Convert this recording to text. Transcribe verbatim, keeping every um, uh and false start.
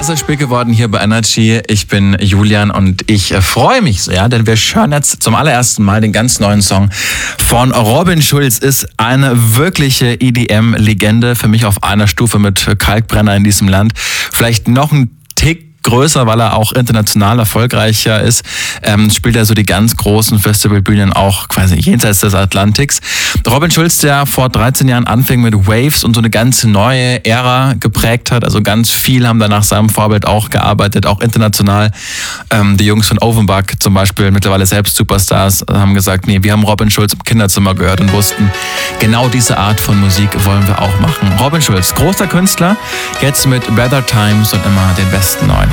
Es ist spät geworden hier bei Energy. Ich bin Julian und ich freue mich sehr, denn wir hören jetzt zum allerersten Mal den ganz neuen Song von Robin Schulz. Ist eine wirkliche E D M-Legende, für mich auf einer Stufe mit Kalkbrenner in diesem Land. Vielleicht noch ein Tick größer, weil er auch international erfolgreicher ist, ähm, spielt er so die ganz großen Festivalbühnen auch quasi jenseits des Atlantiks. Robin Schulz, der vor dreizehn Jahren anfing mit Waves und so eine ganz neue Ära geprägt hat, also ganz viel haben da nach seinem Vorbild auch gearbeitet, auch international. Ähm, die Jungs von Offenbach zum Beispiel, mittlerweile selbst Superstars, haben gesagt, nee, wir haben Robin Schulz im Kinderzimmer gehört und wussten, genau diese Art von Musik wollen wir auch machen. Robin Schulz, großer Künstler, jetzt mit Better Times und immer den besten neuen